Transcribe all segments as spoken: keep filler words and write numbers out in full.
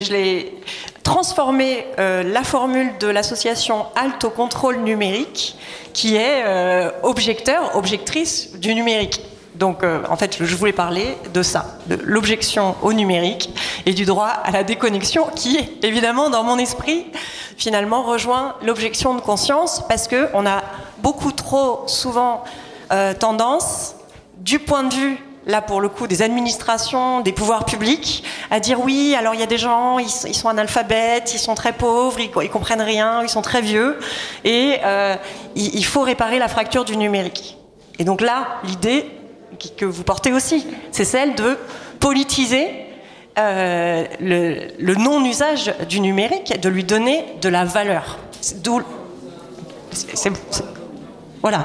Je l'ai transformé euh, la formule de l'association Halte au contrôle numérique, qui est euh, objecteur, objectrice du numérique. Donc, euh, en fait, je voulais parler de ça, de l'objection au numérique et du droit à la déconnexion, qui, évidemment, dans mon esprit, finalement, rejoint l'objection de conscience, parce qu'on a beaucoup trop souvent euh, tendance, du point de vue là pour le coup des administrations, des pouvoirs publics, à dire oui, alors il y a des gens, ils, ils sont analphabètes, ils sont très pauvres, ils, ils comprennent rien, ils sont très vieux, et euh, il, il faut réparer la fracture du numérique. Et donc là, l'idée que vous portez aussi, c'est celle de politiser euh, le, le non-usage du numérique, de lui donner de la valeur. C'est, d'où, c'est, c'est, c'est, voilà.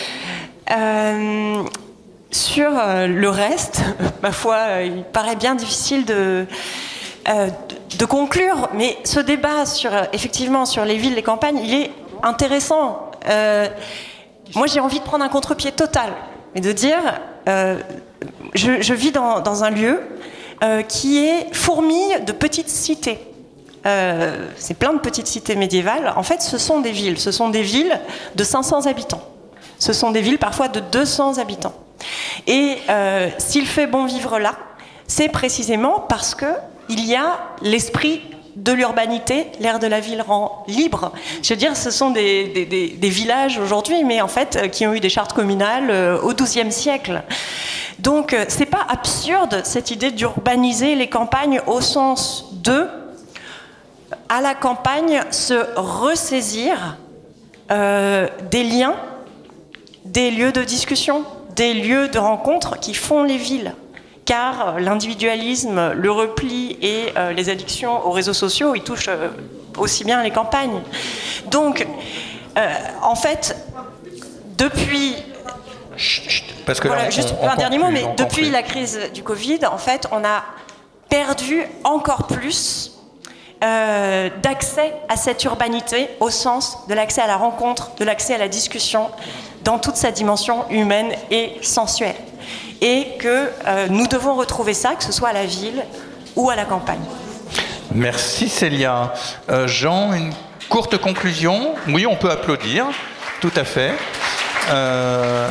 Euh, Sur euh, le reste, ma foi, euh, il paraît bien difficile de, euh, de, de conclure, mais ce débat sur, euh, effectivement, sur les villes, les campagnes, il est intéressant. Euh, moi, j'ai envie de prendre un contre-pied total et de dire, euh, je, je vis dans, dans un lieu euh, qui est fourmi de petites cités. Euh, c'est plein de petites cités médiévales. En fait, ce sont des villes. Ce sont des villes de cinq cents habitants. Ce sont des villes parfois de deux cents habitants. Et euh, s'il fait bon vivre là, c'est précisément parce qu'il y a l'esprit de l'urbanité, l'air de la ville rend libre. Je veux dire, ce sont des, des, des, des villages aujourd'hui, mais en fait, qui ont eu des chartes communales euh, au douzième siècle. Donc, euh, c'est pas absurde, cette idée d'urbaniser les campagnes au sens de, à la campagne, se ressaisir euh, des liens, des lieux de discussion, des lieux de rencontre qui font les villes. Car l'individualisme, le repli et euh, les addictions aux réseaux sociaux, ils touchent euh, aussi bien les campagnes. Donc, euh, en fait, depuis... Parce que voilà, là, on, juste on un dernier mot, mais depuis conclut. la crise du Covid, en fait, on a perdu encore plus euh, d'accès à cette urbanité au sens de l'accès à la rencontre, de l'accès à la discussion, dans toute sa dimension humaine et sensuelle. Et que euh, nous devons retrouver ça, que ce soit à la ville ou à la campagne. Merci Célia. Euh, Jean, une courte conclusion. Oui, on peut applaudir, tout à fait. Euh,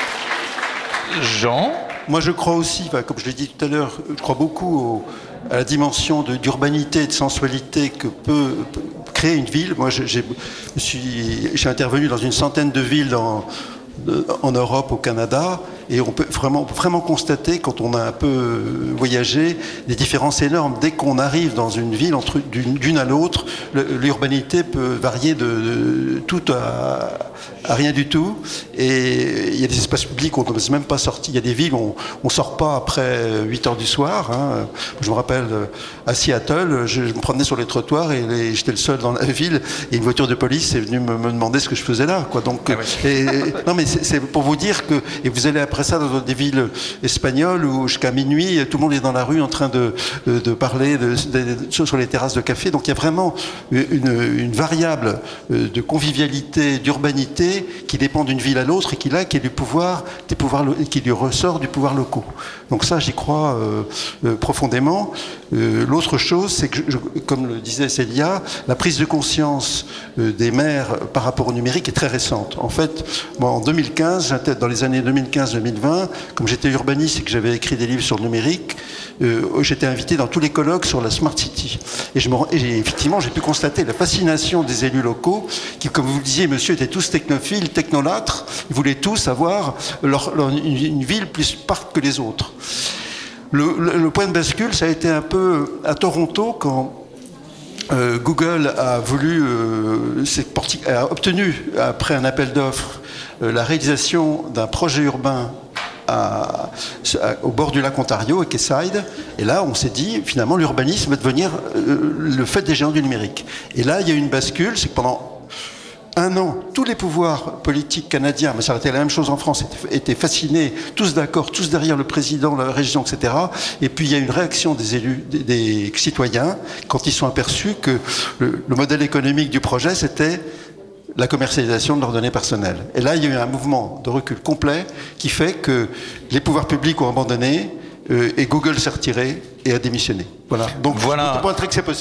Jean. Moi je crois aussi, enfin, comme je l'ai dit tout à l'heure, je crois beaucoup au, à la dimension de, d'urbanité et de sensualité que peut, peut créer une ville. Moi j'ai, j'ai, je suis, j'ai intervenu dans une centaine de villes dans, de, en Europe, au Canada, et on peut vraiment, vraiment constater, quand on a un peu voyagé, des différences énormes. Dès qu'on arrive dans une ville, entre, d'une, d'une à l'autre, le, l'urbanité peut varier de, de tout à, à rien du tout. Et il y a des espaces publics où on n'ose même pas sortir. Il y a des villes où on ne sort pas après huit heures du soir. Hein. Je me rappelle, à Seattle, je, je me promenais sur les trottoirs et les, j'étais le seul dans la ville. Et une voiture de police est venue me, me demander ce que je faisais là. Quoi. Donc, ah oui. et, et, non, mais c'est, c'est pour vous dire que... Et vous allez après ça dans des villes espagnoles où jusqu'à minuit, tout le monde est dans la rue en train de, de, de parler de, de, de, sur les terrasses de café. Donc il y a vraiment une, une variable de convivialité, d'urbanité qui dépend d'une ville à l'autre et qui là, qui est du pouvoir, des pouvoirs, qui lui ressort du pouvoir locaux. Donc ça, j'y crois euh, euh, profondément. Euh, l'autre chose, c'est que, je, comme le disait Célia, la prise de conscience euh, des maires par rapport au numérique est très récente. En fait, moi, en deux mille quinze, dans les années deux mille quinze deux mille vingt, comme j'étais urbaniste et que j'avais écrit des livres sur le numérique, euh, j'étais invité dans tous les colloques sur la Smart City. Et, je me, et j'ai, effectivement, j'ai pu constater la fascination des élus locaux qui, comme vous le disiez, monsieur, étaient tous technophiles, technolâtres. Ils voulaient tous avoir leur, leur, une, une ville plus parc que les autres. Le, le, le point de bascule, ça a été un peu à Toronto quand euh, Google a voulu, euh, a obtenu, après un appel d'offres, euh, la réalisation d'un projet urbain à, à, au bord du lac Ontario, à Quayside. Et là, on s'est dit, finalement, l'urbanisme va devenir euh, le fait des géants du numérique. Et là, il y a eu une bascule, c'est que pendant un an, tous les pouvoirs politiques canadiens, mais ça a été la même chose en France, étaient fascinés, tous d'accord, tous derrière le président, la région, et cetera. Et puis il y a une réaction des élus, des, des citoyens, quand ils sont aperçus que le, le modèle économique du projet, c'était la commercialisation de leurs données personnelles. Et là, il y a eu un mouvement de recul complet qui fait que les pouvoirs publics ont abandonné euh, et Google s'est retiré. et à démissionner. Voilà. Donc, Voilà. je vous montrer que c'est possible.